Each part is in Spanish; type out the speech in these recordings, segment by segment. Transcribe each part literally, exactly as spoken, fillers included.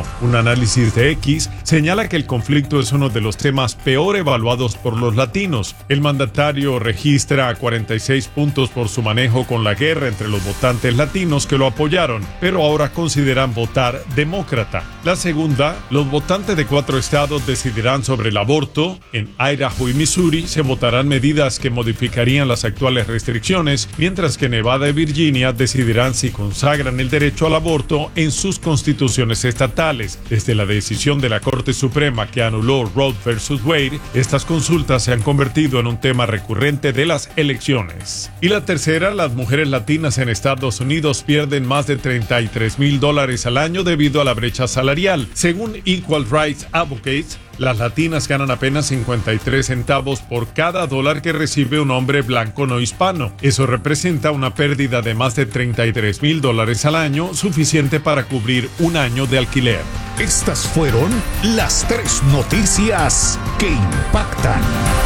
latino. Un análisis de X señala que el conflicto es uno de los temas peor evaluados por los latinos. El mandatario registra cuarenta y seis puntos por su manejo con la guerra entre los votantes latinos que lo apoyaron, pero ahora consideran votar demócrata. La segunda, los votantes de cuatro estados decidirán sobre el aborto. En Idaho y Missouri se votarán medidas que modificarían las actuales restricciones, mientras que Nevada y Virginia decidirán si consagran el derecho al aborto en sus constituciones estatales. Desde la decisión de la Corte Suprema que anuló Roe versus Wade, estas consultas se han convertido en un tema recurrente de las elecciones. Y la tercera, las mujeres latinas en Estados Unidos pierden más de treinta y tres mil dólares al año debido a la brecha salarial. Según Equal Rights Advocates, las latinas ganan apenas cincuenta y tres centavos por cada dólar que recibe un hombre blanco no hispano. Eso representa una pérdida de más de treinta y tres mil dólares al año, suficiente para cubrir un año de alquiler. Estas fueron las tres noticias que impactan.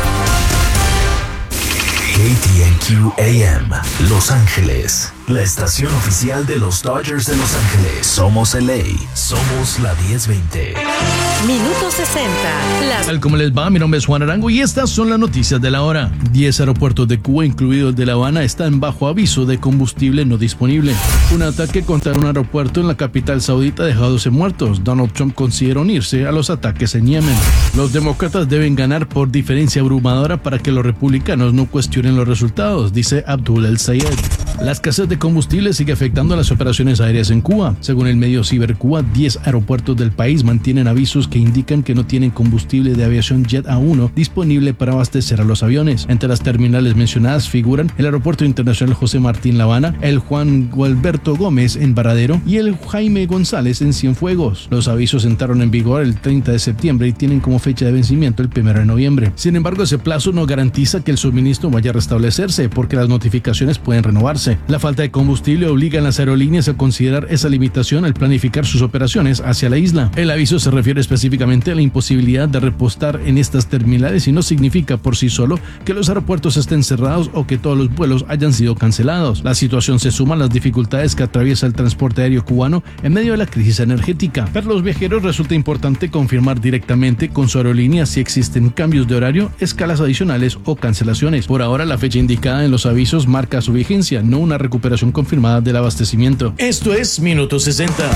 K T N Q A M, Los Ángeles, la estación oficial de los Dodgers de Los Ángeles. Somos L A, somos la diez veinte. Minuto sesenta. Las... Tal como les va, mi nombre es Juan Arango y estas son las noticias de la hora. diez aeropuertos de Cuba, incluido el de La Habana, están bajo aviso de combustible no disponible. Un ataque contra un aeropuerto en la capital saudita ha dejado doce muertos. Donald Trump considera unirse a los ataques en Yemen. Los demócratas deben ganar por diferencia abrumadora para que los republicanos no cuestionen los resultados, dice Abdul El Sayed. La escasez de combustible sigue afectando a las operaciones aéreas en Cuba. Según el medio Cibercuba, diez aeropuertos del país mantienen avisos que indican que no tienen combustible de aviación Jet A uno disponible para abastecer a los aviones. Entre las terminales mencionadas figuran el Aeropuerto Internacional José Martín La Habana, el Juan Gualberto Gómez en Varadero y el Jaime González en Cienfuegos. Los avisos entraron en vigor el treinta de septiembre y tienen como fecha de vencimiento el primero de noviembre. Sin embargo, ese plazo no garantiza que el suministro vaya a restablecerse porque las notificaciones pueden renovarse. La falta de combustible obliga a las aerolíneas a considerar esa limitación al planificar sus operaciones hacia la isla. El aviso se refiere específicamente a la imposibilidad de repostar en estas terminales y no significa por sí solo que los aeropuertos estén cerrados o que todos los vuelos hayan sido cancelados. La situación se suma a las dificultades que atraviesa el transporte aéreo cubano en medio de la crisis energética. Para los viajeros resulta importante confirmar directamente con su aerolínea si existen cambios de horario, escalas adicionales o cancelaciones. Por ahora, la fecha indicada en los avisos marca su vigencia, no una recuperación confirmada del abastecimiento. Esto es Minuto sesenta.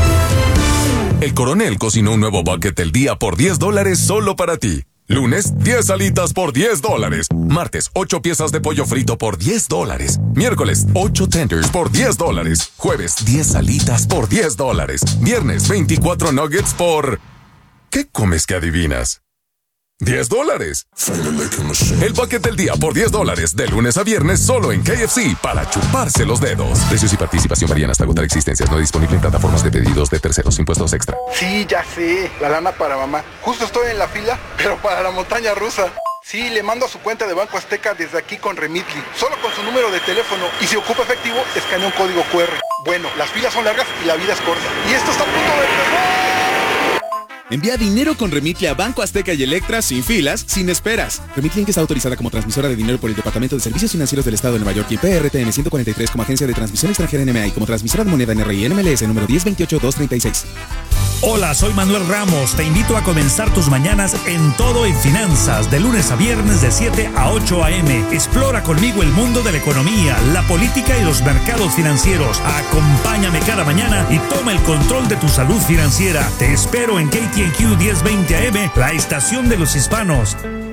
El Coronel cocinó un nuevo bucket del día por diez dólares solo para ti. Lunes, diez alitas por diez dólares. Martes, ocho piezas de pollo frito por diez dólares. Miércoles, ocho tenders por diez dólares. Jueves, diez alitas por diez dólares. Viernes, veinticuatro nuggets por... ¿Qué comes que adivinas? diez dólares. El bucket del día por diez dólares, de lunes a viernes, solo en K F C, para chuparse los dedos. Precios y participación varían hasta agotar existencias. No disponible en plataformas de pedidos de terceros. Impuestos extra. Sí, ya sé. La lana para mamá. Justo estoy en la fila, pero para la montaña rusa. Sí, le mando a su cuenta de Banco Azteca desde aquí con Remitly. Solo con su número de teléfono. Y si ocupa efectivo, escanea un código Q R. Bueno, las filas son largas y la vida es corta. Y esto está a punto de empezar. Envía dinero con Remitly a Banco Azteca y Electra sin filas, sin esperas. Remitly está autorizada como transmisora de dinero por el Departamento de Servicios Financieros del Estado de Nueva York y P R T N ciento cuarenta y tres como agencia de transmisión extranjera N M A y como transmisora de moneda N R I N M L S número diez veintiocho dos treinta y seis. Hola, soy Manuel Ramos. Te invito a comenzar tus mañanas en Todo en Finanzas, de lunes a viernes de siete a ocho a eme. Explora conmigo el mundo de la economía, la política y los mercados financieros. Acompáñame cada mañana y toma el control de tu salud financiera. Te espero en K T N Q diez veinte A M, la estación de los hispanos.